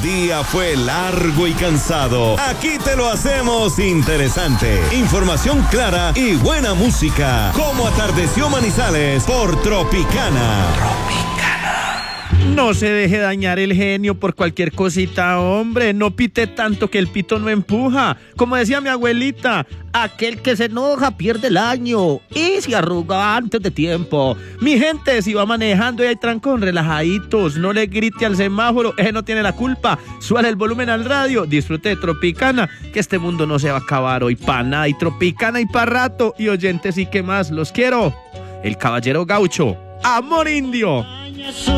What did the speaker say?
día fue largo y cansado, aquí te lo hacemos interesante. Información clara y buena música. Como atardeció Manizales por Tropicana. No se deje dañar el genio por cualquier cosita, hombre. No pite tanto que el pito no empuja. Como decía mi abuelita, aquel que se enoja pierde el año y se arruga antes de tiempo. Mi gente, si va manejando y hay trancón, relajaditos. No le grite al semáforo, ese no tiene la culpa. Suale el volumen al radio, disfrute de Tropicana, que este mundo no se va a acabar hoy pa' nada. Y Tropicana y pa' rato. Y oyentes y qué más, los quiero. El caballero gaucho, amor indio.